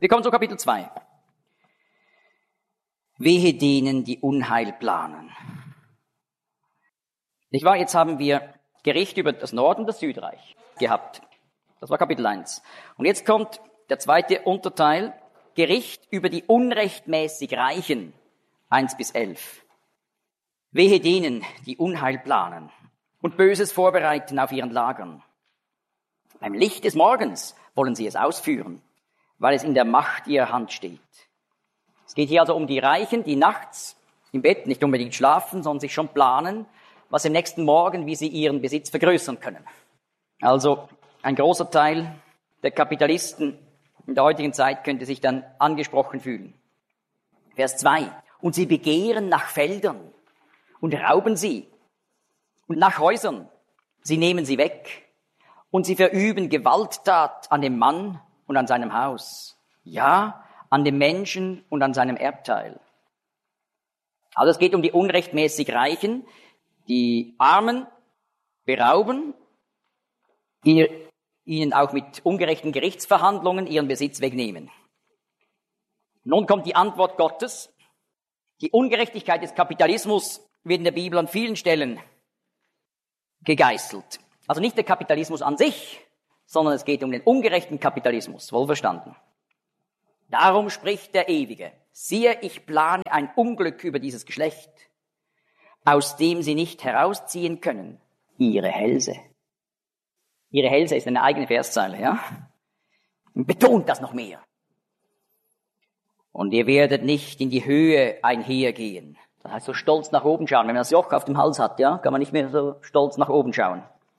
Wir kommen zu Kapitel 2. Wehe denen, die Unheil planen. Nicht wahr? Jetzt haben wir Gericht über das Nord- und das Südreich gehabt. Das war Kapitel 1. Und jetzt kommt der zweite Unterteil, Gericht über die unrechtmäßig Reichen, 1 bis 11. Wehe denen, die Unheil planen und Böses vorbereiten auf ihren Lagern. Beim Licht des Morgens wollen sie es ausführen, weil es in der Macht ihrer Hand steht. Es geht hier also um die Reichen, die nachts im Bett nicht unbedingt schlafen, sondern sich schon planen, was im nächsten Morgen, wie sie ihren Besitz vergrößern können. Also ein großer Teil der Kapitalisten in der heutigen Zeit könnte sich dann angesprochen fühlen. Vers 2. Und sie begehren nach Feldern und rauben sie und nach Häusern. Sie nehmen sie weg und sie verüben Gewalttat an dem Mann und an seinem Haus. Ja, an dem Menschen und an seinem Erbteil. Also es geht um die unrechtmäßig Reichen, die Armen berauben, ihnen auch mit ungerechten Gerichtsverhandlungen ihren Besitz wegnehmen. Nun kommt die Antwort Gottes. Die Ungerechtigkeit des Kapitalismus wird in der Bibel an vielen Stellen gegeißelt. Also nicht der Kapitalismus an sich, sondern es geht um den ungerechten Kapitalismus, wohlverstanden. Darum spricht der Ewige, siehe, ich plane ein Unglück über dieses Geschlecht, aus dem sie nicht herausziehen können, ihre Hälse. Ihre Hälse ist eine eigene Verszeile, ja? Und betont das noch mehr. Und ihr werdet nicht in die Höhe einhergehen. Das heißt, so stolz nach oben schauen. Wenn man das Joch auf dem Hals hat, ja, kann man nicht mehr so stolz nach oben schauen.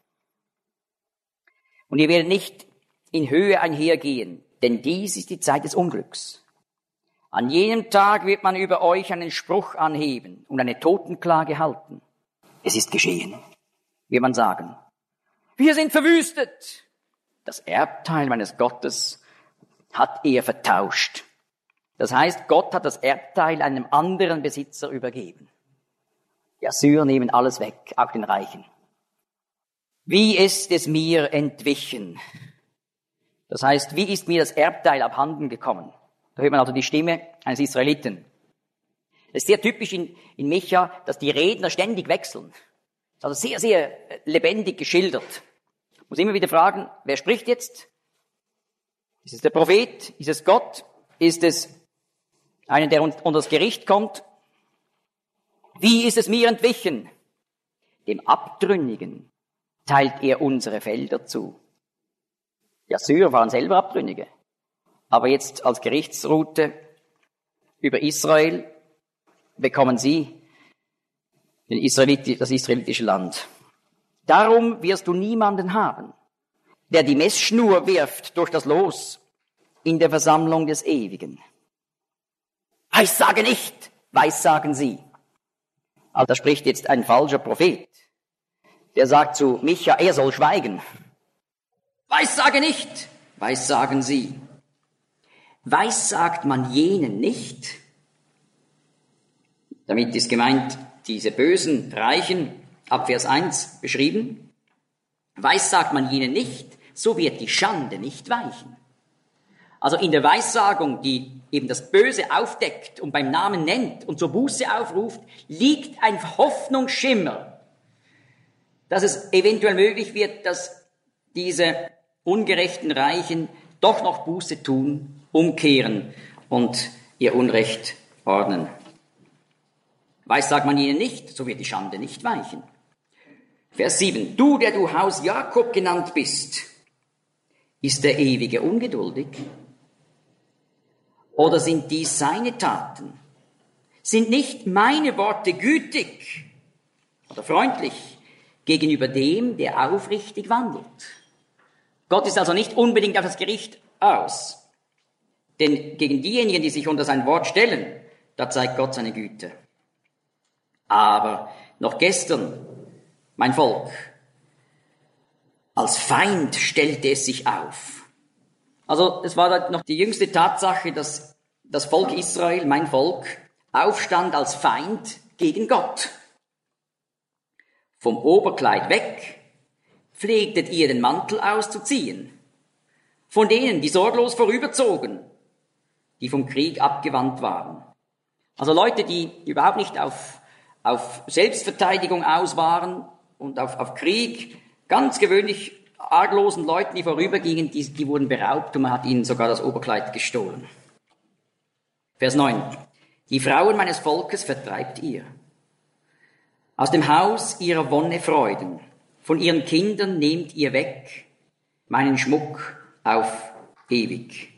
Und ihr werdet nicht in Höhe einhergehen, denn dies ist die Zeit des Unglücks. An jenem Tag wird man über euch einen Spruch anheben und eine Totenklage halten. Es ist geschehen, wird man sagen. Wir sind verwüstet. Das Erbteil meines Gottes hat er vertauscht. Das heißt, Gott hat das Erbteil einem anderen Besitzer übergeben. Die Assyrer nehmen alles weg, auch den Reichen. Wie ist es mir entwichen? Das heißt, wie ist mir das Erbteil abhanden gekommen? Da hört man also die Stimme eines Israeliten. Es ist sehr typisch in Micha, dass die Redner ständig wechseln. Das ist also sehr, sehr lebendig geschildert. Ich muss immer wieder fragen, wer spricht jetzt? Ist es der Prophet? Ist es Gott? Ist es einer, der unter das Gericht kommt? Wie ist es mir entwichen? Dem Abtrünnigen teilt er unsere Felder zu. Die Assyrer waren selber Abtrünnige. Aber jetzt als Gerichtsroute über Israel bekommen sie das israelitische Land. Darum wirst du niemanden haben, der die Messschnur wirft durch das Los in der Versammlung des Ewigen. Weissage nicht, weissagen sie. Also da spricht jetzt ein falscher Prophet. Der sagt zu Micha, er soll schweigen. Weissage nicht, weissagen sie. Weissagt man jenen nicht? Damit ist gemeint, diese bösen Reichen, ab Vers 1 beschrieben. Weissagt man jenen nicht, so wird die Schande nicht weichen. Also in der Weissagung, die eben das Böse aufdeckt und beim Namen nennt und zur Buße aufruft, liegt ein Hoffnungsschimmer, dass es eventuell möglich wird, dass diese ungerechten Reichen doch noch Buße tun, umkehren und ihr Unrecht ordnen. Weissagt man ihnen nicht, so wird die Schande nicht weichen. Vers 7. Du, der du Haus Jakob genannt bist, ist der Ewige ungeduldig? Oder sind dies seine Taten? Sind nicht meine Worte gütig oder freundlich gegenüber dem, der aufrichtig wandelt? Gott ist also nicht unbedingt auf das Gericht aus. Denn gegen diejenigen, die sich unter sein Wort stellen, da zeigt Gott seine Güte. Aber noch gestern, mein Volk, als Feind stellte es sich auf. Also es war da noch die jüngste Tatsache, dass das Volk Israel, mein Volk, aufstand als Feind gegen Gott. Vom Oberkleid weg pflegtet ihr den Mantel auszuziehen. Von denen, die sorglos vorüberzogen, die vom Krieg abgewandt waren. Also Leute, die überhaupt nicht auf Selbstverteidigung aus waren und auf Krieg, ganz gewöhnlich arglosen Leuten, die vorübergingen, die wurden beraubt und man hat ihnen sogar das Oberkleid gestohlen. Vers 9. Die Frauen meines Volkes vertreibt ihr. Aus dem Haus ihrer Wonne Freuden. Von ihren Kindern nehmt ihr weg meinen Schmuck auf ewig.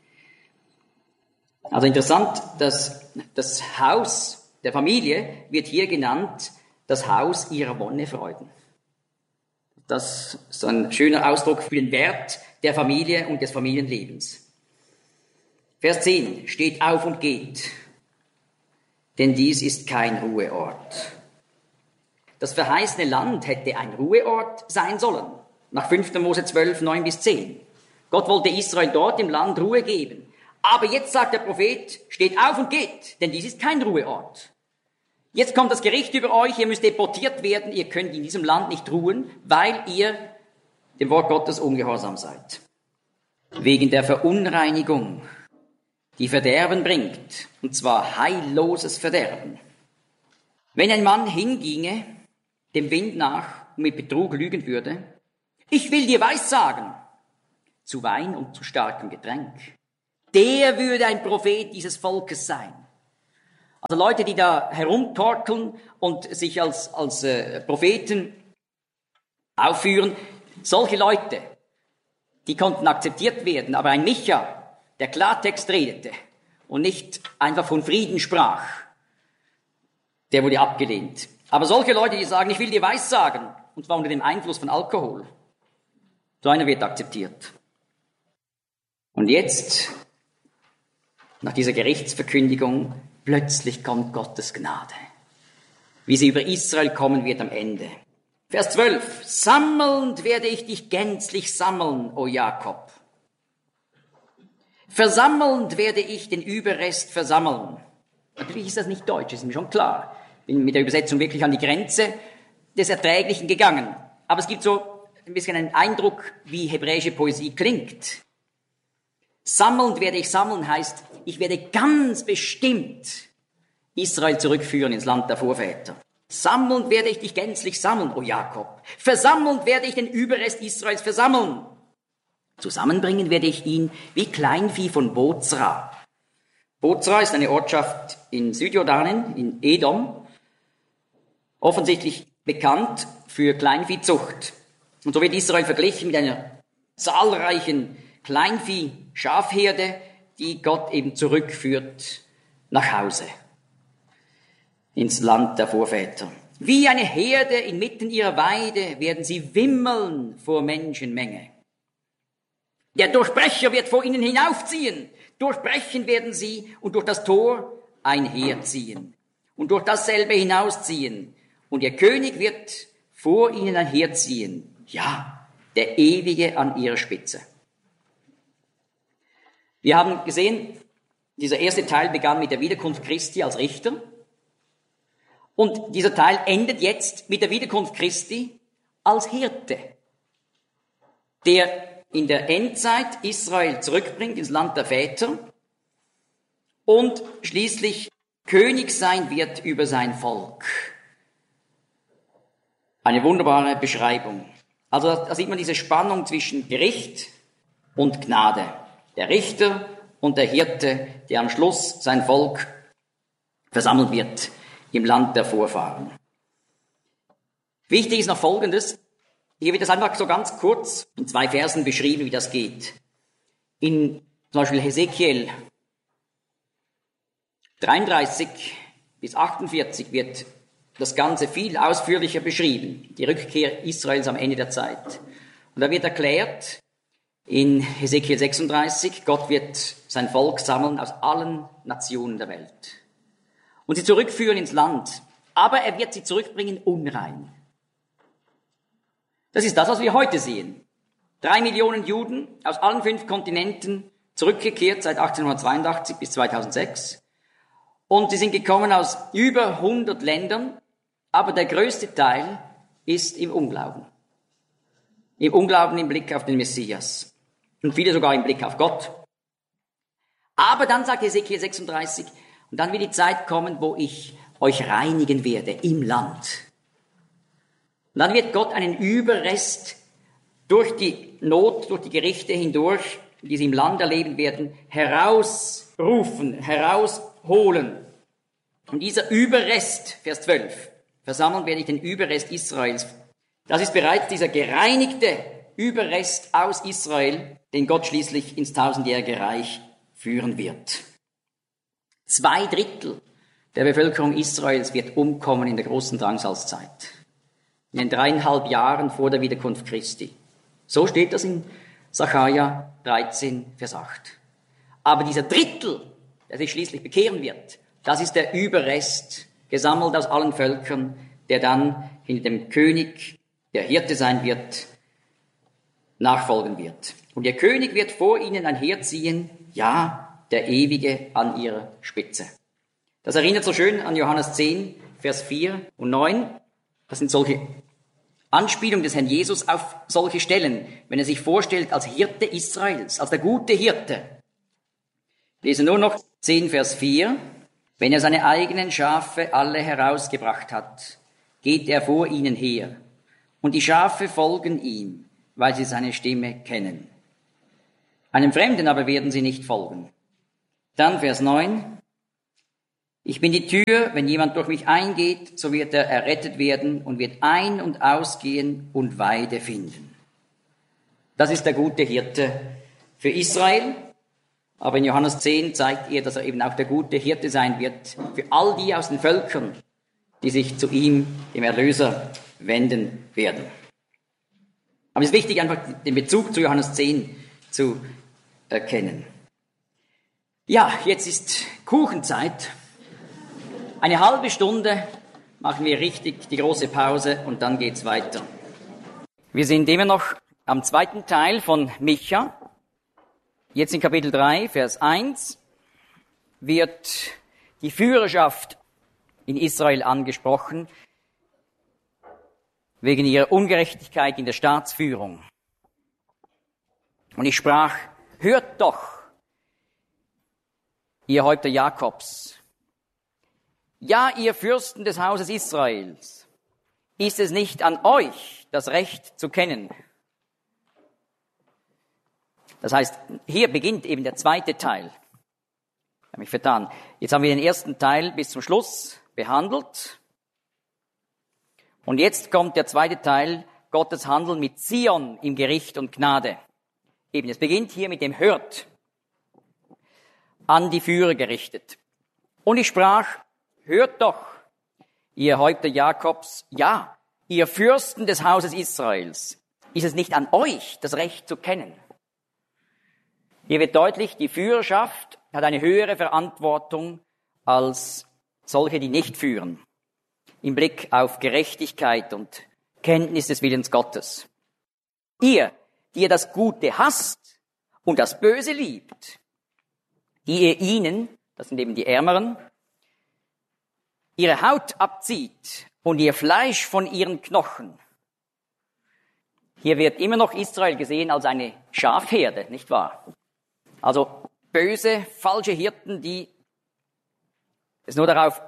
Also interessant, dass das Haus der Familie wird hier genannt, das Haus ihrer Wonne Freuden. Das ist ein schöner Ausdruck für den Wert der Familie und des Familienlebens. Vers 10, steht auf und geht, denn dies ist kein Ruheort. Das verheißene Land hätte ein Ruheort sein sollen, nach 5. Mose 12, 9 bis 10. Gott wollte Israel dort im Land Ruhe geben. Aber jetzt sagt der Prophet, steht auf und geht, denn dies ist kein Ruheort. Jetzt kommt das Gericht über euch, ihr müsst deportiert werden, ihr könnt in diesem Land nicht ruhen, weil ihr dem Wort Gottes ungehorsam seid. Wegen der Verunreinigung, die Verderben bringt, und zwar heilloses Verderben. Wenn ein Mann hinginge, dem Wind nach und mit Betrug lügen würde, ich will dir Weissagen, zu Wein und zu starkem Getränk, der würde ein Prophet dieses Volkes sein. Also Leute, die da herumtorkeln und sich als Propheten aufführen, solche Leute, die konnten akzeptiert werden. Aber ein Micha, der Klartext redete und nicht einfach von Frieden sprach, der wurde abgelehnt. Aber solche Leute, die sagen, ich will dir Weissagen, und zwar unter dem Einfluss von Alkohol, so einer wird akzeptiert. Und jetzt, nach dieser Gerichtsverkündigung, plötzlich kommt Gottes Gnade. Wie sie über Israel kommen wird am Ende. Vers 12. Sammelnd werde ich dich gänzlich sammeln, o Jakob. Versammelnd werde ich den Überrest versammeln. Natürlich ist das nicht Deutsch, ist mir schon klar. Bin mit der Übersetzung wirklich an die Grenze des Erträglichen gegangen. Aber es gibt so ein bisschen einen Eindruck, wie hebräische Poesie klingt. Sammelnd werde ich sammeln heißt, ich werde ganz bestimmt Israel zurückführen ins Land der Vorväter. Sammelnd werde ich dich gänzlich sammeln, o Jakob. Versammelnd werde ich den Überrest Israels versammeln. Zusammenbringen werde ich ihn wie Kleinvieh von Bozra. Bozra ist eine Ortschaft in Südjordanien, in Edom, offensichtlich bekannt für Kleinviehzucht. Und so wird Israel verglichen mit einer zahlreichen Kleinvieh-Schafherde, die Gott eben zurückführt nach Hause, ins Land der Vorväter. Wie eine Herde inmitten ihrer Weide werden sie wimmeln vor Menschenmenge. Der Durchbrecher wird vor ihnen hinaufziehen. Durchbrechen werden sie und durch das Tor einherziehen und durch dasselbe hinausziehen. Und ihr König wird vor ihnen einherziehen. Ja, der Ewige an ihrer Spitze. Wir haben gesehen, dieser erste Teil begann mit der Wiederkunft Christi als Richter. Und dieser Teil endet jetzt mit der Wiederkunft Christi als Hirte, der in der Endzeit Israel zurückbringt ins Land der Väter und schließlich König sein wird über sein Volk. Eine wunderbare Beschreibung. Also da sieht man diese Spannung zwischen Gericht und Gnade. Der Richter und der Hirte, der am Schluss sein Volk versammeln wird im Land der Vorfahren. Wichtig ist noch Folgendes. Hier wird das einfach so ganz kurz in 2 Versen beschrieben, wie das geht. In zum Beispiel Hesekiel 33 bis 48 wird das Ganze viel ausführlicher beschrieben. Die Rückkehr Israels am Ende der Zeit. Und da wird erklärt, in Hesekiel 36, Gott wird sein Volk sammeln aus allen Nationen der Welt und sie zurückführen ins Land. Aber er wird sie zurückbringen unrein. Das ist das, was wir heute sehen. 3 Millionen Juden aus allen 5 Kontinenten zurückgekehrt seit 1882 bis 2006. Und sie sind gekommen aus über 100 Ländern, aber der größte Teil ist im Unglauben. Im Unglauben im Blick auf den Messias. Und viele sogar im Blick auf Gott. Aber dann sagt Hesekiel 36, und dann wird die Zeit kommen, wo ich euch reinigen werde im Land. Und dann wird Gott einen Überrest durch die Not, durch die Gerichte hindurch, die sie im Land erleben werden, herausrufen, herausholen. Und dieser Überrest, Vers 12, versammeln werde ich den Überrest Israels. Das ist bereits dieser gereinigte Überrest aus Israel, den Gott schließlich ins tausendjährige Reich führen wird. 2/3 der Bevölkerung Israels wird umkommen in der großen Drangsalzzeit. In den 3,5 Jahren vor der Wiederkunft Christi. So steht das in Sacharja 13, Vers 8. Aber dieser Drittel, der sich schließlich bekehren wird, das ist der Überrest, gesammelt aus allen Völkern, der dann hinter dem König, der Hirte sein wird, nachfolgen wird. Und der König wird vor ihnen einherziehen, ja, der Ewige an ihrer Spitze. Das erinnert so schön an Johannes 10, Vers 4 und 9. Das sind solche Anspielungen des Herrn Jesus auf solche Stellen, wenn er sich vorstellt als Hirte Israels, als der gute Hirte. Ich lese nur noch 10, Vers 4. Wenn er seine eigenen Schafe alle herausgebracht hat, geht er vor ihnen her. Und die Schafe folgen ihm, weil sie seine Stimme kennen. Einem Fremden aber werden sie nicht folgen. Dann Vers 9. Ich bin die Tür, wenn jemand durch mich eingeht, so wird er errettet werden und wird ein- und ausgehen und Weide finden. Das ist der gute Hirte für Israel. Aber in Johannes 10 zeigt er, dass er eben auch der gute Hirte sein wird für all die aus den Völkern, die sich zu ihm, dem Erlöser, wenden werden. Aber es ist wichtig, einfach den Bezug zu Johannes 10 zu erkennen. Ja, jetzt ist Kuchenzeit. Eine halbe Stunde machen wir richtig die große Pause und dann geht's weiter. Wir sind immer noch am zweiten Teil von Micha. Jetzt in Kapitel 3, Vers 1 wird die Führerschaft in Israel angesprochen, wegen ihrer Ungerechtigkeit in der Staatsführung. Und ich sprach, hört doch, ihr Häupter Jakobs, ja, ihr Fürsten des Hauses Israels, ist es nicht an euch, das Recht zu kennen? Das heißt, hier beginnt eben der zweite Teil. Ich habe mich vertan. Jetzt haben wir den ersten Teil bis zum Schluss behandelt. Und jetzt kommt der zweite Teil, Gottes Handeln mit Zion im Gericht und Gnade. Eben, es beginnt hier mit dem Hört, an die Führer gerichtet. Und ich sprach, hört doch, ihr Häupter Jakobs, ja, ihr Fürsten des Hauses Israels, ist es nicht an euch, das Recht zu kennen? Hier wird deutlich, die Führerschaft hat eine höhere Verantwortung als solche, die nicht führen, im Blick auf Gerechtigkeit und Kenntnis des Willens Gottes. Ihr, die ihr das Gute hasst und das Böse liebt, die ihr ihnen, das sind eben die Ärmeren, ihre Haut abzieht und ihr Fleisch von ihren Knochen. Hier wird immer noch Israel gesehen als eine Schafherde, nicht wahr? Also böse, falsche Hirten, die nur darauf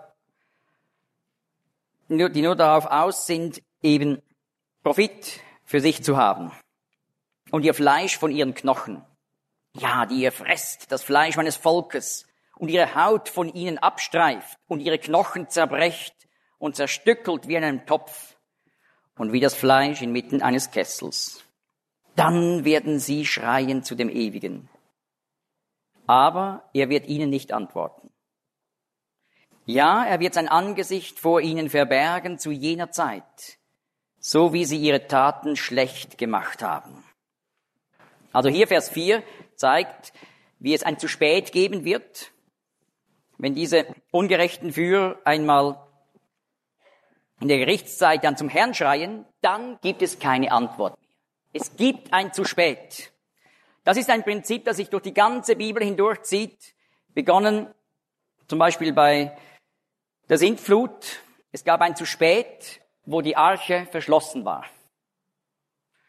aus sind, eben Profit für sich zu haben. Und ihr Fleisch von ihren Knochen. Ja, die ihr fresst, das Fleisch meines Volkes, und ihre Haut von ihnen abstreift und ihre Knochen zerbrecht und zerstückelt wie in einem Topf und wie das Fleisch inmitten eines Kessels. Dann werden sie schreien zu dem Ewigen. Aber er wird ihnen nicht antworten. Ja, er wird sein Angesicht vor ihnen verbergen zu jener Zeit, so wie sie ihre Taten schlecht gemacht haben. Also hier Vers 4 zeigt, wie es ein zu spät geben wird, wenn diese ungerechten Führer einmal in der Gerichtszeit dann zum Herrn schreien, dann gibt es keine Antwort mehr. Es gibt ein zu spät. Das ist ein Prinzip, das sich durch die ganze Bibel hindurchzieht, begonnen zum Beispiel bei der Sintflut. Es gab ein zu spät, wo die Arche verschlossen war.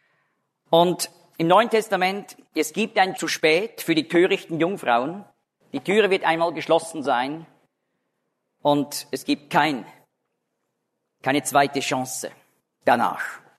Und im Neuen Testament, es gibt ein zu spät für die törichten Jungfrauen, Die Türe wird einmal geschlossen sein und es gibt keine zweite Chance danach.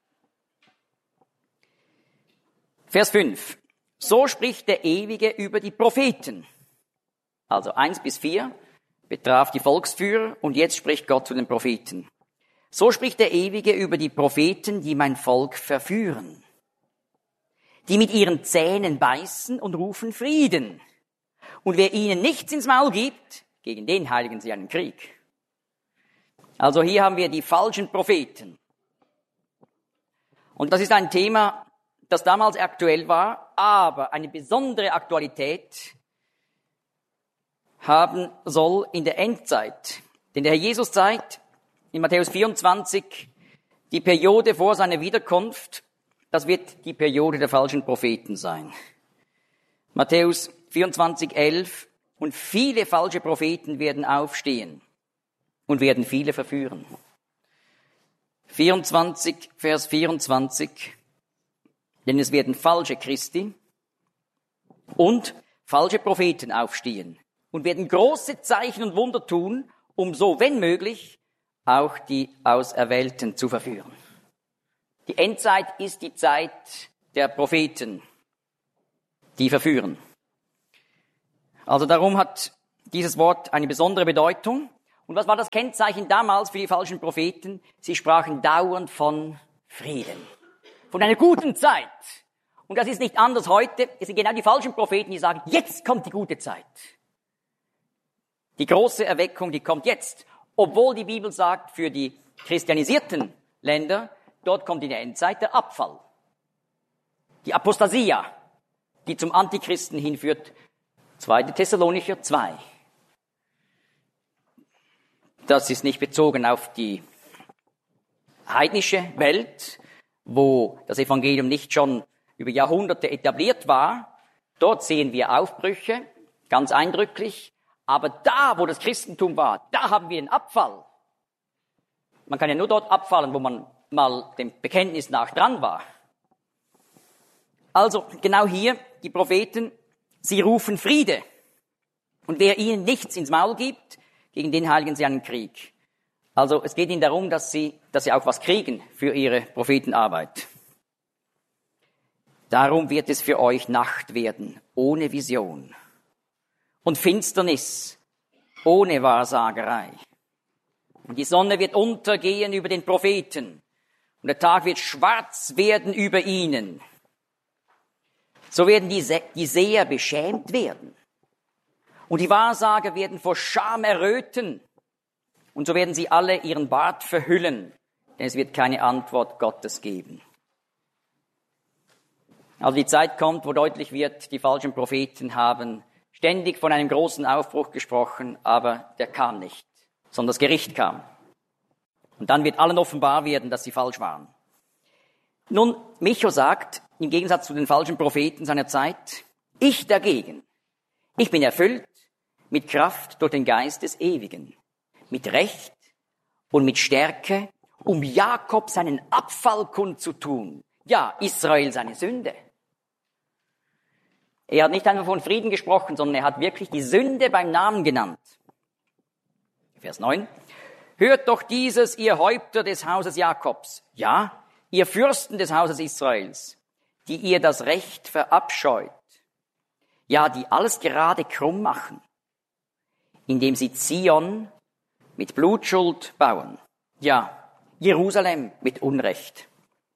Vers 5. So spricht der Ewige über die Propheten. Also 1-4 betraf die Volksführer und jetzt spricht Gott zu den Propheten. So spricht der Ewige über die Propheten, die mein Volk verführen, die mit ihren Zähnen beißen und rufen Frieden. Und wer ihnen nichts ins Maul gibt, gegen den heiligen sie einen Krieg. Also hier haben wir die falschen Propheten. Und das ist ein Thema, das damals aktuell war, aber eine besondere Aktualität haben soll in der Endzeit. Denn der Herr Jesus zeigt in Matthäus 24 die Periode vor seiner Wiederkunft, das wird die Periode der falschen Propheten sein. Matthäus 24,11 und viele falsche Propheten werden aufstehen und werden viele verführen. 24, Vers 24, denn es werden falsche Christi und falsche Propheten aufstehen und werden große Zeichen und Wunder tun, um so, wenn möglich, auch die Auserwählten zu verführen. Die Endzeit ist die Zeit der Propheten, die verführen. Also darum hat dieses Wort eine besondere Bedeutung. Und was war das Kennzeichen damals für die falschen Propheten? Sie sprachen dauernd von Frieden, von einer guten Zeit. Und das ist nicht anders heute. Es sind genau die falschen Propheten, die sagen, jetzt kommt die gute Zeit. Die große Erweckung, die kommt jetzt. Obwohl die Bibel sagt, für die christianisierten Länder, dort kommt in der Endzeit der Abfall. Die Apostasia, die zum Antichristen hinführt. 2. Thessalonicher 2. Das ist nicht bezogen auf die heidnische Welt, wo das Evangelium nicht schon über Jahrhunderte etabliert war. Dort sehen wir Aufbrüche, ganz eindrücklich. Aber da, wo das Christentum war, da haben wir einen Abfall. Man kann ja nur dort abfallen, wo man mal dem Bekenntnis nach dran war. Also genau hier, die Propheten, sie rufen Friede. Und wer ihnen nichts ins Maul gibt, gegen den heiligen sie einen Krieg. Also es geht ihnen darum, dass sie auch was kriegen für ihre Prophetenarbeit. Darum wird es für euch Nacht werden, ohne Vision. Und Finsternis, ohne Wahrsagerei. Und die Sonne wird untergehen über den Propheten. Und der Tag wird schwarz werden über ihnen. So werden die Seher beschämt werden. Und die Wahrsager werden vor Scham erröten. Und so werden sie alle ihren Bart verhüllen. Denn es wird keine Antwort Gottes geben. Also die Zeit kommt, wo deutlich wird, die falschen Propheten haben ständig von einem großen Aufbruch gesprochen, aber der kam nicht, sondern das Gericht kam. Und dann wird allen offenbar werden, dass sie falsch waren. Nun, Micho sagt, im Gegensatz zu den falschen Propheten seiner Zeit, ich dagegen, ich bin erfüllt mit Kraft durch den Geist des Ewigen, mit Recht und mit Stärke, um Jakob seinen Abfall kundzutun, ja, Israel seine Sünde. Er hat nicht einfach von Frieden gesprochen, sondern er hat wirklich die Sünde beim Namen genannt. Vers 9. Hört doch dieses, ihr Häupter des Hauses Jakobs, ja, ihr Fürsten des Hauses Israels, die ihr das Recht verabscheut, ja, die alles gerade krumm machen, indem sie Zion mit Blutschuld bauen, ja, Jerusalem mit Unrecht.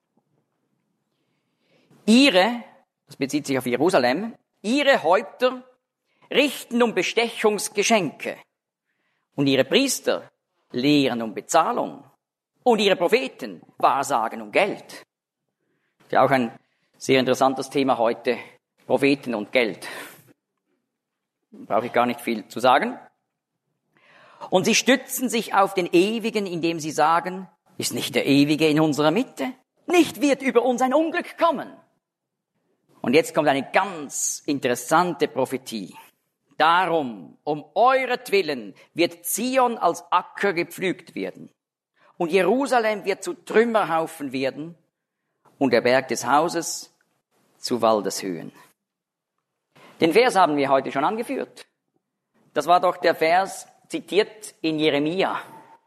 Das bezieht sich auf Jerusalem, ihre Häupter richten um Bestechungsgeschenke und ihre Priester lehren um Bezahlung und ihre Propheten wahrsagen um Geld. Das ist ja auch ein sehr interessantes Thema heute, Propheten und Geld. Brauche ich gar nicht viel zu sagen. Und sie stützen sich auf den Ewigen, indem sie sagen, ist nicht der Ewige in unserer Mitte? Nicht wird über uns ein Unglück kommen. Und jetzt kommt eine ganz interessante Prophetie. Darum, um euretwillen, wird Zion als Acker gepflügt werden. Und Jerusalem wird zu Trümmerhaufen werden und der Berg des Hauses zu Waldeshöhen. Den Vers haben wir heute schon angeführt. Das war doch der Vers zitiert in Jeremia.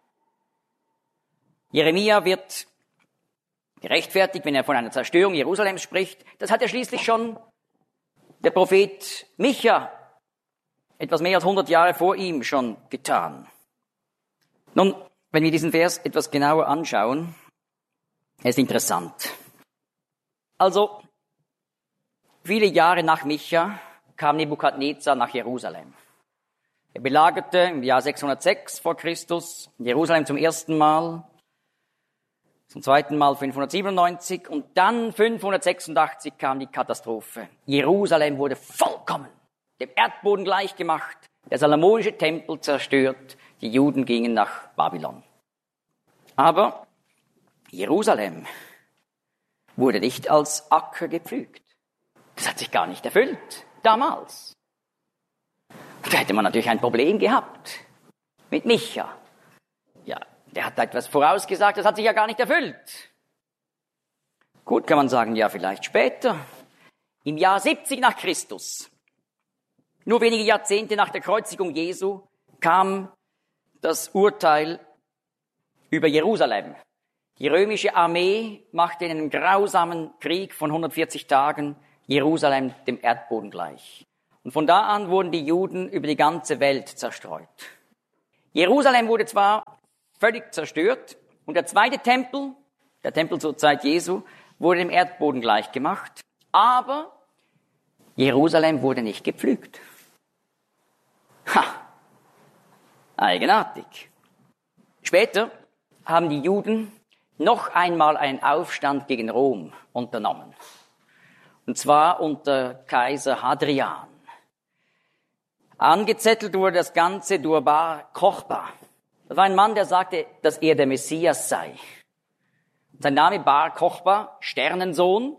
Jeremia wird gerechtfertigt, wenn er von einer Zerstörung Jerusalems spricht. Das hat ja schließlich schon der Prophet Micha etwas mehr als 100 Jahre vor ihm schon getan. Nun, wenn wir diesen Vers etwas genauer anschauen, er ist interessant. Also, viele Jahre nach Micha kam Nebukadnezar nach Jerusalem. Er belagerte im Jahr 606 vor Christus Jerusalem zum ersten Mal, zum zweiten Mal 597 und dann 586 kam die Katastrophe. Jerusalem wurde vollkommen dem Erdboden gleichgemacht, der salomonische Tempel zerstört, die Juden gingen nach Babylon. Aber Jerusalem wurde nicht als Acker gepflügt. Das hat sich gar nicht erfüllt, damals. Da hätte man natürlich ein Problem gehabt mit Micha. Ja, der hat etwas vorausgesagt, das hat sich ja gar nicht erfüllt. Gut, kann man sagen, ja, vielleicht später. Im Jahr 70 nach Christus, nur wenige Jahrzehnte nach der Kreuzigung Jesu, kam das Urteil über Jerusalem. Die römische Armee machte in einem grausamen Krieg von 140 Tagen Jerusalem dem Erdboden gleich. Und von da an wurden die Juden über die ganze Welt zerstreut. Jerusalem wurde zwar völlig zerstört und der zweite Tempel, der Tempel zur Zeit Jesu, wurde dem Erdboden gleichgemacht, aber Jerusalem wurde nicht gepflügt. Ha! Eigenartig. Später haben die Juden noch einmal einen Aufstand gegen Rom unternommen. Und zwar unter Kaiser Hadrian. Angezettelt wurde das Ganze durch Bar Kochba. Das war ein Mann, der sagte, dass er der Messias sei. Sein Name Bar Kochba, Sternensohn,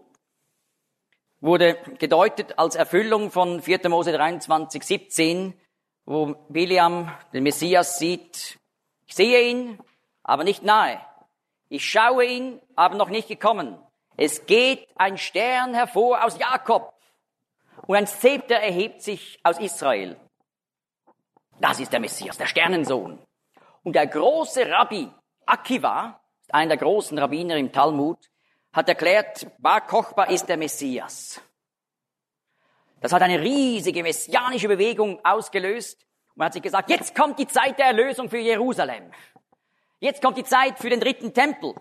wurde gedeutet als Erfüllung von 4. Mose 23, 17, wo Biliam den Messias sieht. Ich sehe ihn, aber nicht nahe. Ich schaue ihn, aber noch nicht gekommen. Es geht ein Stern hervor aus Jakob und ein Zepter erhebt sich aus Israel. Das ist der Messias, der Sternensohn. Und der große Rabbi Akiva, einer der großen Rabbiner im Talmud, hat erklärt, Bar Kochba ist der Messias. Das hat eine riesige messianische Bewegung ausgelöst. Man hat sich gesagt, jetzt kommt die Zeit der Erlösung für Jerusalem. Jetzt kommt die Zeit für den dritten Tempel.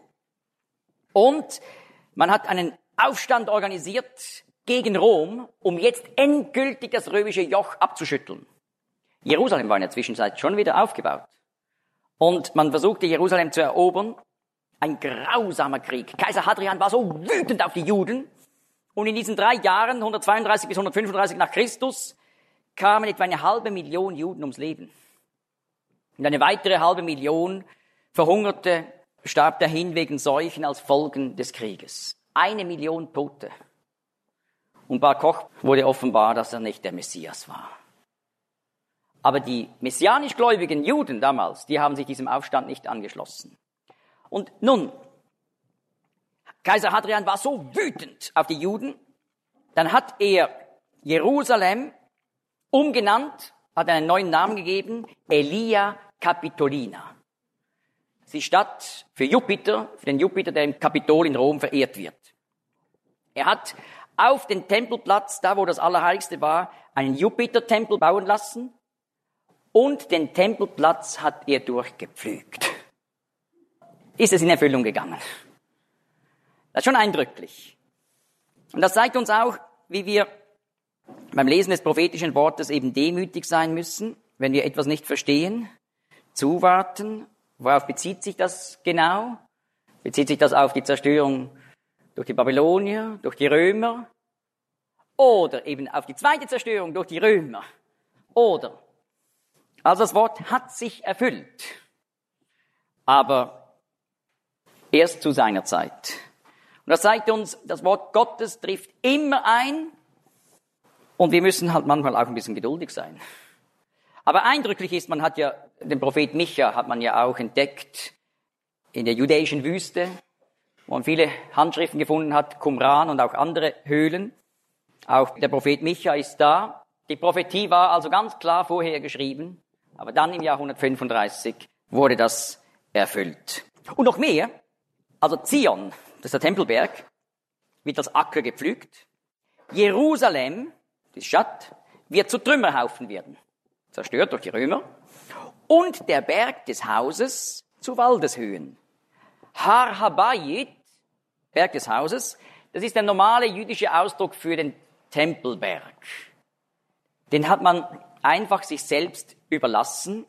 Und man hat einen Aufstand organisiert gegen Rom, um jetzt endgültig das römische Joch abzuschütteln. Jerusalem war in der Zwischenzeit schon wieder aufgebaut. Und man versuchte, Jerusalem zu erobern. Ein grausamer Krieg. Kaiser Hadrian war so wütend auf die Juden. Und in diesen 3 Jahren, 132 bis 135 nach Christus, kamen etwa 500.000 Juden ums Leben. Und eine weitere 500.000 verhungerte, starb dahin wegen Seuchen als Folgen des Krieges. 1 Million Tote. Und Bar Koch wurde offenbar, dass er nicht der Messias war. Aber die messianisch gläubigen Juden damals, die haben sich diesem Aufstand nicht angeschlossen. Und nun, Kaiser Hadrian war so wütend auf die Juden, dann hat er Jerusalem umgenannt, hat einen neuen Namen gegeben, Aelia Capitolina. Das ist die Stadt für Jupiter, für den Jupiter, der im Kapitol in Rom verehrt wird. Er hat auf den Tempelplatz, da wo das Allerheiligste war, einen Jupiter-Tempel bauen lassen und den Tempelplatz hat er durchgepflügt. Ist es in Erfüllung gegangen. Das ist schon eindrücklich. Und das zeigt uns auch, wie wir beim Lesen des prophetischen Wortes eben demütig sein müssen, wenn wir etwas nicht verstehen, zuwarten. Worauf bezieht sich das genau? Bezieht sich das auf die Zerstörung durch die Babylonier, durch die Römer? Oder eben auf die zweite Zerstörung durch die Römer? Oder? Also das Wort hat sich erfüllt. Aber erst zu seiner Zeit. Und das zeigt uns, das Wort Gottes trifft immer ein und wir müssen halt manchmal auch ein bisschen geduldig sein. Aber eindrücklich ist, man hat ja, den Prophet Micha hat man ja auch entdeckt in der judäischen Wüste, wo man viele Handschriften gefunden hat, Qumran und auch andere Höhlen. Auch der Prophet Micha ist da, Die Prophetie war also ganz klar vorher geschrieben, aber dann im Jahr 135 wurde das erfüllt. Und noch mehr, also Zion, das ist der Tempelberg, wird als Acker gepflügt. Jerusalem, die Stadt, wird zu Trümmerhaufen werden, zerstört durch die Römer. Und der Berg des Hauses zu Waldeshöhen. Har Habayit, Berg des Hauses, das ist der normale jüdische Ausdruck für den Tempelberg. Den hat man einfach sich selbst überlassen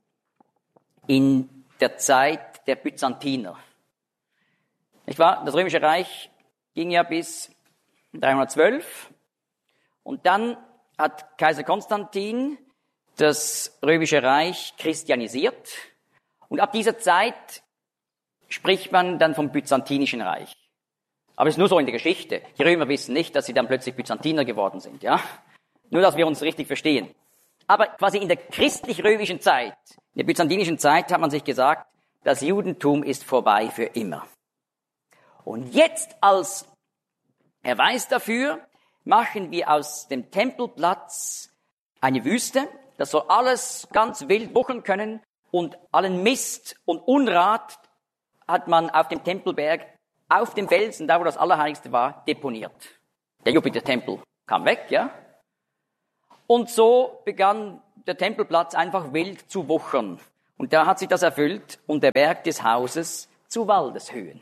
in der Zeit der Byzantiner. Nicht wahr? Das Römische Reich ging ja bis 312 und dann hat Kaiser Konstantin das Römische Reich christianisiert und ab dieser Zeit spricht man dann vom Byzantinischen Reich. Aber es ist nur so in der Geschichte. Die Römer wissen nicht, dass sie dann plötzlich Byzantiner geworden sind, ja? Nur, dass wir uns richtig verstehen. Aber quasi in der christlich-römischen Zeit, in der byzantinischen Zeit hat man sich gesagt, das Judentum ist vorbei für immer. Und jetzt als Erweis dafür machen wir aus dem Tempelplatz eine Wüste. Das soll alles ganz wild wuchern können und allen Mist und Unrat hat man auf dem Tempelberg, auf dem Felsen, da wo das Allerheiligste war, deponiert. Der Jupitertempel kam weg, ja. Und so begann der Tempelplatz einfach wild zu wuchern. Und da hat sich das erfüllt und der Berg des Hauses zu Waldeshöhen.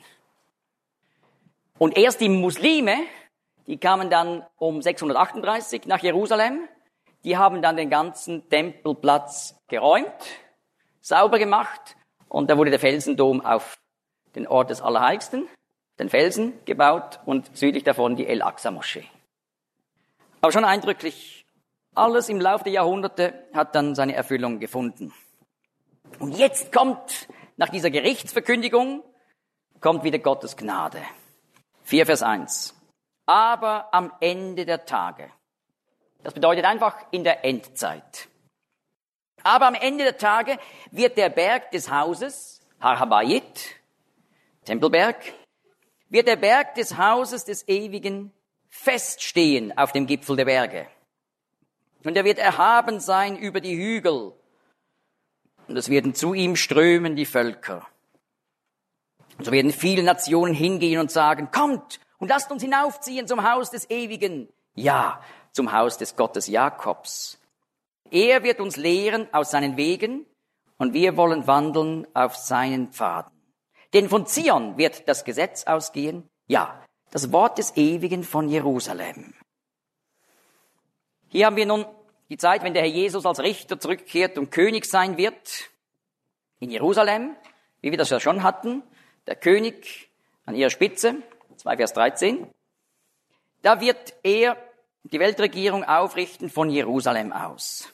Und erst die Muslime, die kamen dann um 638 nach Jerusalem, die haben dann den ganzen Tempelplatz geräumt, sauber gemacht und da wurde der Felsendom auf den Ort des Allerheiligsten, den Felsen gebaut und südlich davon die El-Aqsa-Moschee. Aber schon eindrücklich, alles im Laufe der Jahrhunderte hat dann seine Erfüllung gefunden. Und jetzt kommt, nach dieser Gerichtsverkündigung, kommt wieder Gottes Gnade. 4 Vers 1. Aber am Ende der Tage. Das bedeutet einfach in der Endzeit. Aber am Ende der Tage wird der Berg des Hauses, Har Habayit, Tempelberg, wird der Berg des Hauses des Ewigen feststehen auf dem Gipfel der Berge. Und er wird erhaben sein über die Hügel. Und es werden zu ihm strömen die Völker. Und so werden viele Nationen hingehen und sagen, kommt und lasst uns hinaufziehen zum Haus des Ewigen. Ja, zum Haus des Gottes Jakobs. Er wird uns lehren aus seinen Wegen und wir wollen wandeln auf seinen Pfaden. Denn von Zion wird das Gesetz ausgehen, ja, das Wort des Ewigen von Jerusalem. Hier haben wir nun die Zeit, wenn der Herr Jesus als Richter zurückkehrt und König sein wird in Jerusalem, wie wir das ja schon hatten, der König an ihrer Spitze, 2 Vers 13. Da wird er die Weltregierung aufrichten von Jerusalem aus.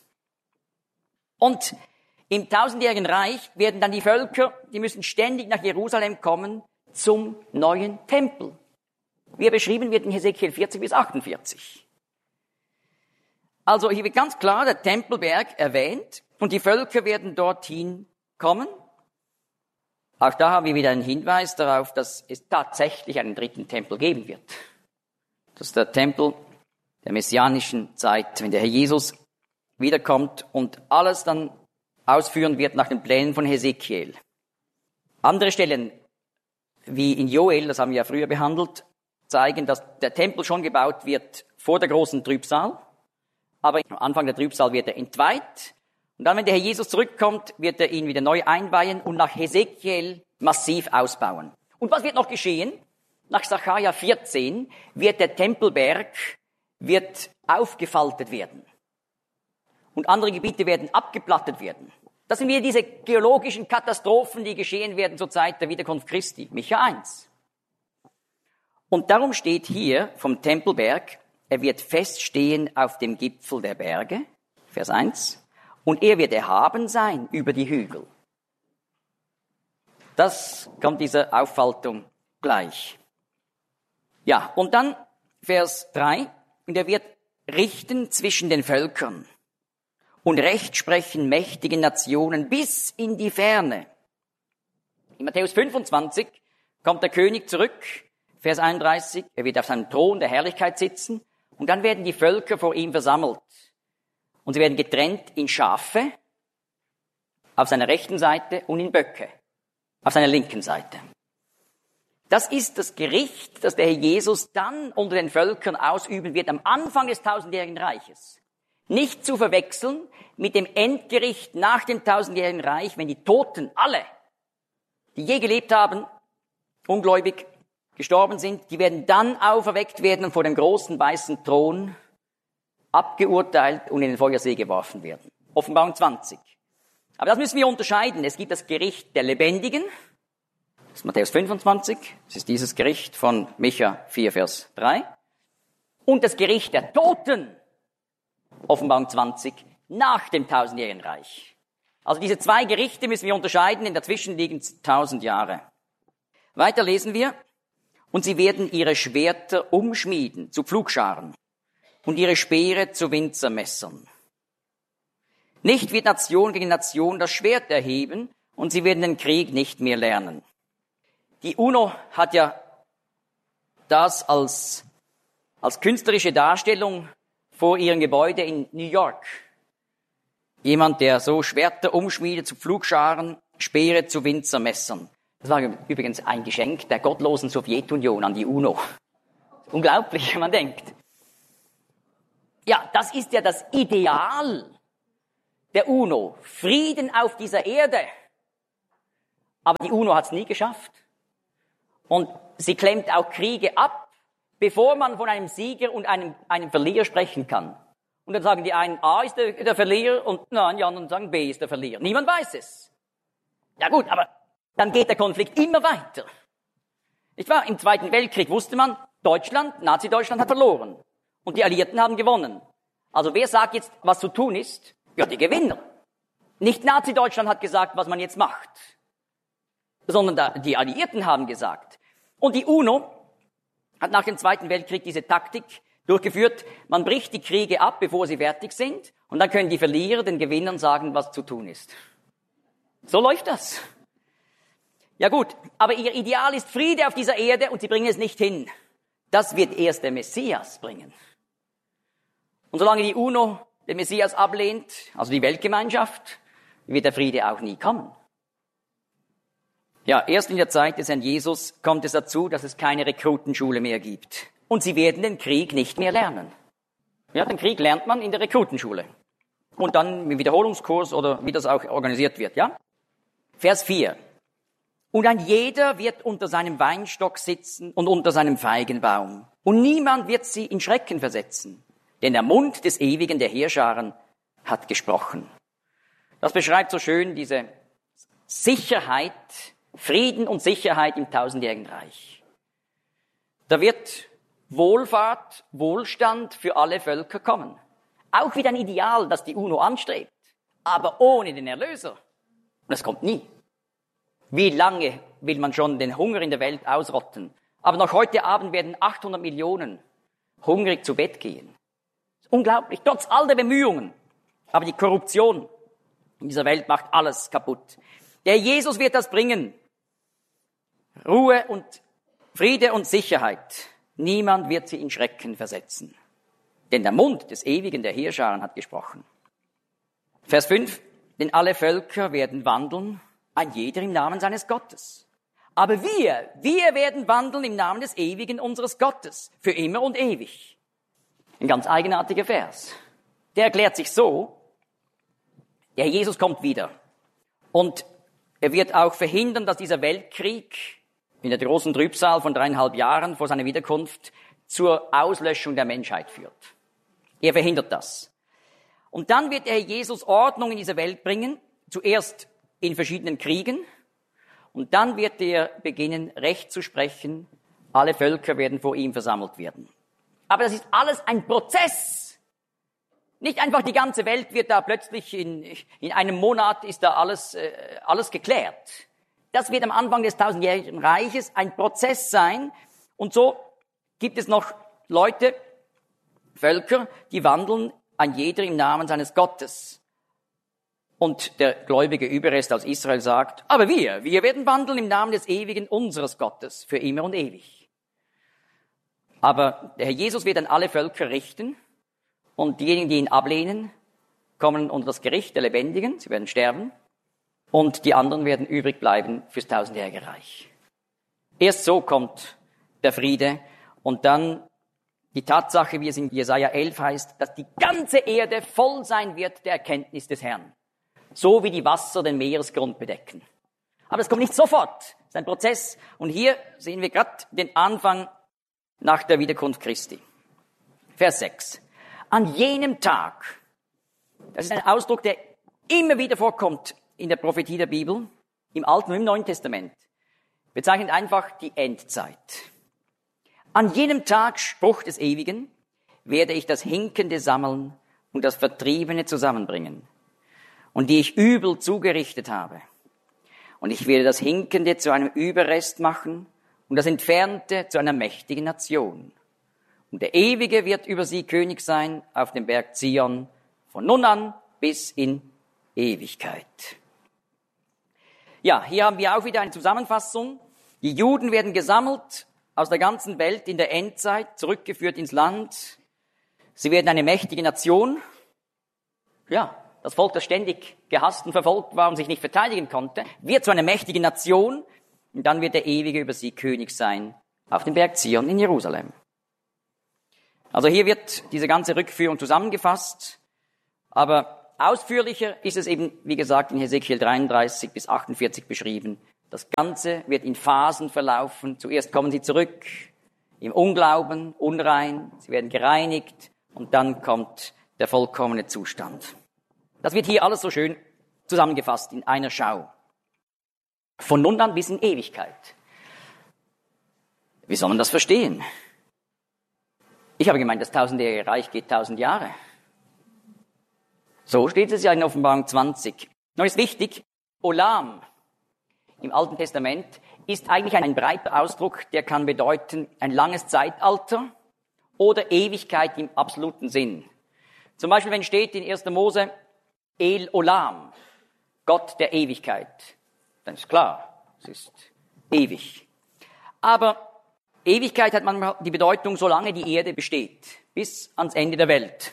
Und im tausendjährigen Reich werden dann die Völker, die müssen ständig nach Jerusalem kommen zum neuen Tempel. Wie er beschrieben wird in Hesekiel 40 bis 48. Also hier wird ganz klar der Tempelberg erwähnt und die Völker werden dorthin kommen. Auch da haben wir wieder einen Hinweis darauf, dass es tatsächlich einen dritten Tempel geben wird. Das ist der Tempel der messianischen Zeit, wenn der Herr Jesus wiederkommt und alles dann ausführen wird nach den Plänen von Hesekiel. Andere Stellen, wie in Joel, das haben wir ja früher behandelt, zeigen, dass der Tempel schon gebaut wird vor der großen Trübsal. Aber am Anfang der Trübsal wird er entweiht. Und dann, wenn der Herr Jesus zurückkommt, wird er ihn wieder neu einweihen und nach Hesekiel massiv ausbauen. Und was wird noch geschehen? Nach Sacharja 14 wird der Tempelberg aufgefaltet werden. Und andere Gebiete werden abgeplattet werden. Das sind wieder diese geologischen Katastrophen, die geschehen werden zur Zeit der Wiederkunft Christi. Micha 1. Und darum steht hier vom Tempelberg, er wird feststehen auf dem Gipfel der Berge, Vers 1, und er wird erhaben sein über die Hügel. Das kommt dieser Auffaltung gleich. Ja, und dann Vers 3, und er wird richten zwischen den Völkern und Recht sprechen mächtigen Nationen bis in die Ferne. In Matthäus 25 kommt der König zurück, Vers 31, er wird auf seinem Thron der Herrlichkeit sitzen und dann werden die Völker vor ihm versammelt. Und sie werden getrennt in Schafe auf seiner rechten Seite und in Böcke auf seiner linken Seite. Das ist das Gericht, das der Herr Jesus dann unter den Völkern ausüben wird am Anfang des tausendjährigen Reiches. Nicht zu verwechseln mit dem Endgericht nach dem tausendjährigen Reich, wenn die Toten, alle, die je gelebt haben, ungläubig gestorben sind, die werden dann auferweckt werden und vor dem großen weißen Thron abgeurteilt und in den Feuersee geworfen werden. Offenbarung 20. Aber das müssen wir unterscheiden. Es gibt das Gericht der Lebendigen, das ist Matthäus 25, das ist dieses Gericht von Micha 4, Vers 3, und das Gericht der Toten, Offenbarung 20, nach dem tausendjährigen Reich. Also diese zwei Gerichte müssen wir unterscheiden, denn dazwischen liegen 1000 Jahre. Weiter lesen wir, und sie werden ihre Schwerter umschmieden zu Pflugscharen und ihre Speere zu Winzermessern. Nicht wird Nation gegen Nation das Schwert erheben und sie werden den Krieg nicht mehr lernen. Die UNO hat ja das als künstlerische Darstellung vor ihrem Gebäude in New York. Jemand, der so Schwerter umschmiedet zu Pflugscharen, Speere zu Winzermessern. Das war übrigens ein Geschenk der gottlosen Sowjetunion an die UNO. Unglaublich, wenn man denkt. Ja, das ist ja das Ideal der UNO. Frieden auf dieser Erde. Aber die UNO hat es nie geschafft. Und sie klemmt auch Kriege ab, bevor man von einem Sieger und einem Verlierer sprechen kann. Und dann sagen die einen, A ist der Verlierer und nein, die anderen sagen, B ist der Verlierer. Niemand weiß es. Ja gut, aber dann geht der Konflikt immer weiter. Nicht wahr? Im Zweiten Weltkrieg wusste man, Nazi-Deutschland hat verloren. Und die Alliierten haben gewonnen. Also wer sagt jetzt, was zu tun ist? Ja, die Gewinner. Nicht Nazi-Deutschland hat gesagt, was man jetzt macht. Sondern die Alliierten haben gesagt. Und die UNO hat nach dem Zweiten Weltkrieg diese Taktik durchgeführt. Man bricht die Kriege ab, bevor sie fertig sind. Und dann können die Verlierer den Gewinnern sagen, was zu tun ist. So läuft das. Ja gut, aber ihr Ideal ist Friede auf dieser Erde und sie bringen es nicht hin. Das wird erst der Messias bringen. Und solange die UNO den Messias ablehnt, also die Weltgemeinschaft, wird der Friede auch nie kommen. Ja, erst in der Zeit des Herrn Jesus kommt es dazu, dass es keine Rekrutenschule mehr gibt. Und sie werden den Krieg nicht mehr lernen. Ja, den Krieg lernt man in der Rekrutenschule. Und dann im Wiederholungskurs oder wie das auch organisiert wird, ja? Vers 4. Und ein jeder wird unter seinem Weinstock sitzen und unter seinem Feigenbaum. Und niemand wird sie in Schrecken versetzen. Denn der Mund des Ewigen, der Heerscharen, hat gesprochen. Das beschreibt so schön diese Sicherheit, Frieden und Sicherheit im tausendjährigen Reich. Da wird Wohlfahrt, Wohlstand für alle Völker kommen. Auch wieder ein Ideal, das die UNO anstrebt. Aber ohne den Erlöser. Und das kommt nie. Wie lange will man schon den Hunger in der Welt ausrotten? Aber noch heute Abend werden 800 Millionen hungrig zu Bett gehen. Unglaublich, trotz all der Bemühungen. Aber die Korruption in dieser Welt macht alles kaputt. Der Jesus wird das bringen. Ruhe und Friede und Sicherheit. Niemand wird sie in Schrecken versetzen. Denn der Mund des Ewigen, der Heerscharen, hat gesprochen. Vers 5. Denn alle Völker werden wandeln, ein jeder im Namen seines Gottes. Aber wir werden wandeln im Namen des Ewigen unseres Gottes, für immer und ewig. Ein ganz eigenartiger Vers. Der erklärt sich so, der Herr Jesus kommt wieder. Und er wird auch verhindern, dass dieser Weltkrieg in der großen Trübsal von 3,5 Jahren vor seiner Wiederkunft zur Auslöschung der Menschheit führt. Er verhindert das. Und dann wird der Herr Jesus Ordnung in diese Welt bringen, zuerst in verschiedenen Kriegen, und dann wird er beginnen, Recht zu sprechen. Alle Völker werden vor ihm versammelt werden. Aber das ist alles ein Prozess. Nicht einfach die ganze Welt wird da plötzlich in einem Monat ist da alles geklärt. Das wird am Anfang des tausendjährigen Reiches ein Prozess sein. Und so gibt es noch Leute, Völker, die wandeln ein jeder im Namen seines Gottes. Und der gläubige Überrest aus Israel sagt, aber wir werden wandeln im Namen des Ewigen unseres Gottes für immer und ewig. Aber der Herr Jesus wird dann alle Völker richten und diejenigen, die ihn ablehnen, kommen unter das Gericht der Lebendigen, sie werden sterben, und die anderen werden übrig bleiben fürs tausendjährige Reich. Erst so kommt der Friede und dann die Tatsache, wie es in Jesaja 11 heißt, dass die ganze Erde voll sein wird der Erkenntnis des Herrn. So wie die Wasser den Meeresgrund bedecken. Aber es kommt nicht sofort. Es ist ein Prozess. Und hier sehen wir gerade den Anfang nach der Wiederkunft Christi. Vers 6. An jenem Tag, das ist ein Ausdruck, der immer wieder vorkommt in der Prophetie der Bibel, im Alten und im Neuen Testament, bezeichnet einfach die Endzeit. An jenem Tag, Spruch des Ewigen, werde ich das Hinkende sammeln und das Vertriebene zusammenbringen, und die ich übel zugerichtet habe. Und ich werde das Hinkende zu einem Überrest machen und das Entfernte zu einer mächtigen Nation. Und der Ewige wird über sie König sein auf dem Berg Zion, von nun an bis in Ewigkeit. Ja, hier haben wir auch wieder eine Zusammenfassung. Die Juden werden gesammelt aus der ganzen Welt in der Endzeit, zurückgeführt ins Land. Sie werden eine mächtige Nation. Ja, das Volk, das ständig gehasst und verfolgt war und sich nicht verteidigen konnte, wird zu einer mächtigen Nation. Und dann wird der Ewige über sie König sein auf dem Berg Zion in Jerusalem. Also hier wird diese ganze Rückführung zusammengefasst, aber ausführlicher ist es eben, wie gesagt, in Hesekiel 33 bis 48 beschrieben. Das Ganze wird in Phasen verlaufen. Zuerst kommen sie zurück im Unglauben, unrein, sie werden gereinigt und dann kommt der vollkommene Zustand. Das wird hier alles so schön zusammengefasst in einer Schau. Von nun an bis in Ewigkeit. Wie soll man das verstehen? Ich habe gemeint, das tausendjährige Reich geht 1000 Jahre. So steht es ja in Offenbarung 20. Noch ist wichtig, Olam im Alten Testament ist eigentlich ein breiter Ausdruck, der kann bedeuten ein langes Zeitalter oder Ewigkeit im absoluten Sinn. Zum Beispiel, wenn steht in 1. Mose El Olam, Gott der Ewigkeit, dann ist klar, es ist ewig. Aber Ewigkeit hat manchmal die Bedeutung, solange die Erde besteht, bis ans Ende der Welt.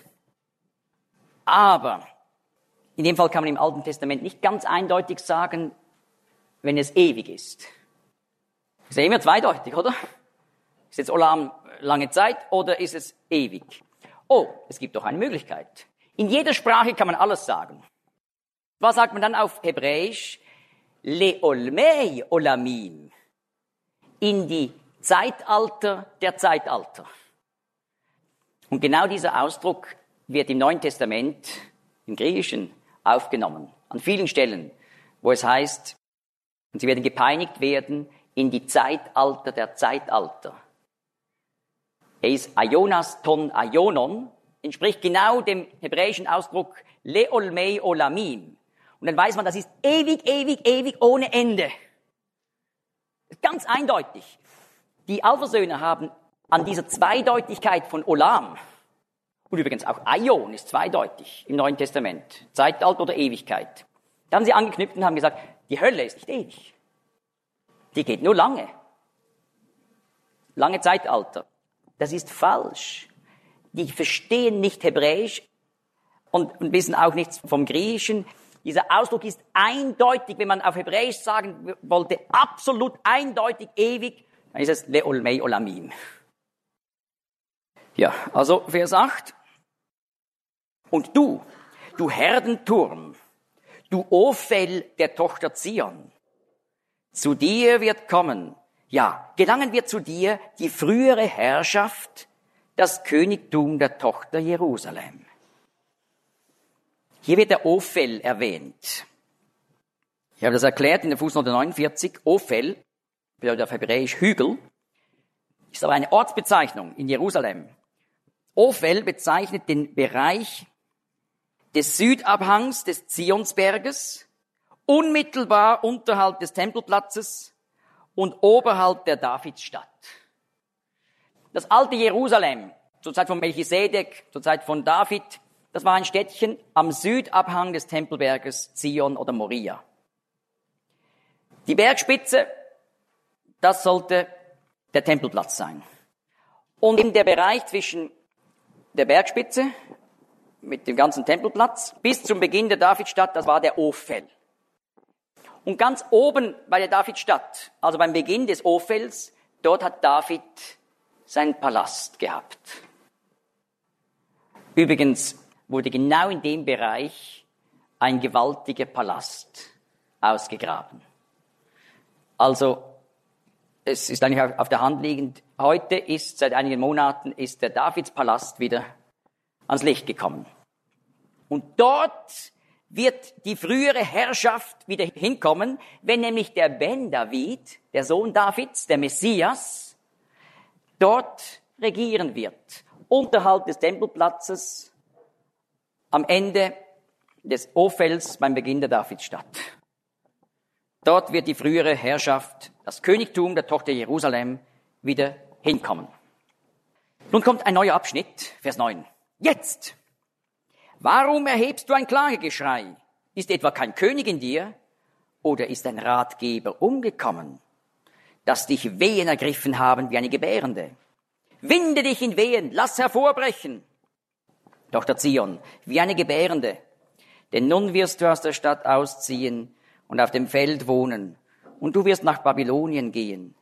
Aber in dem Fall kann man im Alten Testament nicht ganz eindeutig sagen, wenn es ewig ist. Ist ja immer zweideutig, oder? Ist jetzt Olam lange Zeit oder ist es ewig? Oh, es gibt doch eine Möglichkeit. In jeder Sprache kann man alles sagen. Was sagt man dann auf Hebräisch? Leolmei Olamim. In die Zeitalter der Zeitalter. Und genau dieser Ausdruck wird im Neuen Testament, im Griechischen, aufgenommen. An vielen Stellen, wo es heißt, und sie werden gepeinigt werden in die Zeitalter der Zeitalter. Eis Aionas ton Aionon entspricht genau dem hebräischen Ausdruck Leolmei Olamim. Und dann weiß man, das ist ewig, ewig, ewig ohne Ende. Ganz eindeutig. Die Alpha-Söhne haben an dieser Zweideutigkeit von Olam, und übrigens auch Aion ist zweideutig im Neuen Testament, Zeitalter oder Ewigkeit. Da haben sie angeknüpft und haben gesagt, die Hölle ist nicht ewig. Die geht nur lange. Lange Zeitalter. Das ist falsch. Die verstehen nicht Hebräisch und wissen auch nichts vom Griechischen. Dieser Ausdruck ist eindeutig, wenn man auf Hebräisch sagen wollte, absolut eindeutig ewig, dann ist es Leolmei Olamim. Ja, also Vers 8. Und du Herdenturm, du Ophel der Tochter Zion, zu dir wird kommen, ja, gelangen wir zu dir die frühere Herrschaft, das Königtum der Tochter Jerusalem. Hier wird der Ophel erwähnt. Ich habe das erklärt in der Fußnote 49. Ophel bedeutet auf Hebräisch Hügel, ist aber eine Ortsbezeichnung in Jerusalem. Ophel bezeichnet den Bereich des Südabhangs des Zionsberges, unmittelbar unterhalb des Tempelplatzes und oberhalb der Davidsstadt. Das alte Jerusalem, zur Zeit von Melchisedek, zur Zeit von David, das war ein Städtchen am Südabhang des Tempelberges Zion oder Moria. Die Bergspitze, das sollte der Tempelplatz sein. Und in der Bereich zwischen der Bergspitze, mit dem ganzen Tempelplatz, bis zum Beginn der Davidstadt, das war der Ophel. Und ganz oben bei der Davidstadt, also beim Beginn des Ophels, dort hat David seinen Palast gehabt. Übrigens wurde genau in dem Bereich ein gewaltiger Palast ausgegraben. Also, es ist eigentlich auf der Hand liegend. Heute seit einigen Monaten ist der Davidspalast wieder ans Licht gekommen. Und dort wird die frühere Herrschaft wieder hinkommen, wenn nämlich der Ben David, der Sohn Davids, der Messias, dort regieren wird. Unterhalb des Tempelplatzes, am Ende des Ophels beim Beginn der Davidstadt. Dort wird die frühere Herrschaft, das Königtum der Tochter Jerusalem, wieder hinkommen. Nun kommt ein neuer Abschnitt, Vers 9. Jetzt! Warum erhebst du ein Klagegeschrei? Ist etwa kein König in dir? Oder ist ein Ratgeber umgekommen, dass dich Wehen ergriffen haben wie eine Gebärende? Winde dich in Wehen, lass hervorbrechen. Tochter Zion, wie eine Gebärende. Denn nun wirst du aus der Stadt ausziehen und auf dem Feld wohnen, und du wirst nach Babylonien gehen.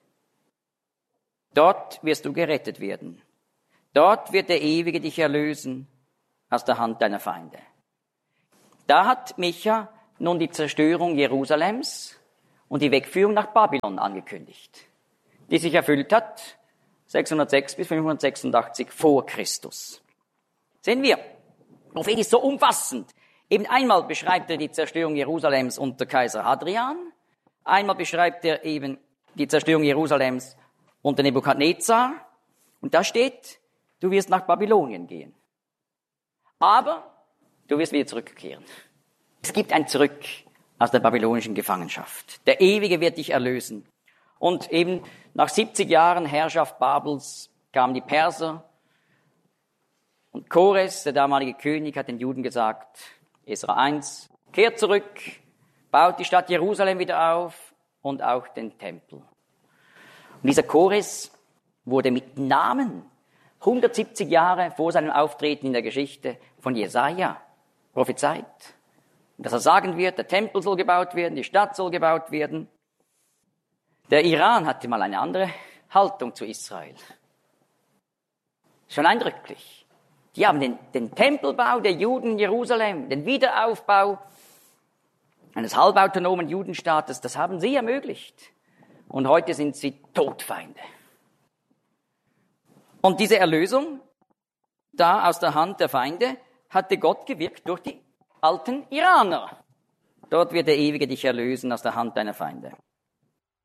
Dort wirst du gerettet werden. Dort wird der Ewige dich erlösen aus der Hand deiner Feinde. Da hat Micha nun die Zerstörung Jerusalems und die Wegführung nach Babylon angekündigt, die sich erfüllt hat 606 bis 586 vor Christus. Sehen wir, der Prophet ist so umfassend. Eben einmal beschreibt er die Zerstörung Jerusalems unter Kaiser Hadrian, einmal beschreibt er eben die Zerstörung Jerusalems unter Nebukadnezar, und da steht, du wirst nach Babylonien gehen. Aber du wirst wieder zurückkehren. Es gibt ein Zurück aus der babylonischen Gefangenschaft. Der Ewige wird dich erlösen. Und eben nach 70 Jahren Herrschaft Babels kamen die Perser. Und Kores, der damalige König, hat den Juden gesagt, Esra 1, kehrt zurück, baut die Stadt Jerusalem wieder auf und auch den Tempel. Und dieser Kores wurde mit Namen 170 Jahre vor seinem Auftreten in der Geschichte von Jesaja prophezeit. Dass er sagen wird, der Tempel soll gebaut werden, die Stadt soll gebaut werden. Der Iran hatte mal eine andere Haltung zu Israel. Schon eindrücklich. Die haben den Tempelbau der Juden in Jerusalem, den Wiederaufbau eines halbautonomen Judenstaates, das haben sie ermöglicht. Und heute sind sie Todfeinde. Und diese Erlösung, da aus der Hand der Feinde, hatte Gott gewirkt durch die alten Iraner. Dort wird der Ewige dich erlösen aus der Hand deiner Feinde.